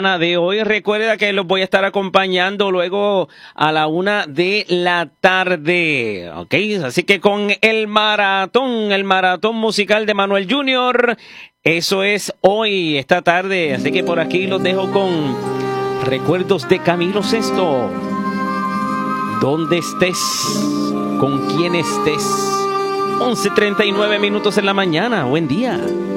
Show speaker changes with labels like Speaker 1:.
Speaker 1: mañana de hoy. Recuerda que los voy a estar acompañando luego a la 1 de la tarde. ¿Ok? Así que con el maratón musical de Manuel Jr., eso es hoy, esta tarde. Así que por aquí los dejo con recuerdos de Camilo Sesto. Donde estés, con quien estés. 11:39 minutos en la mañana. Buen día.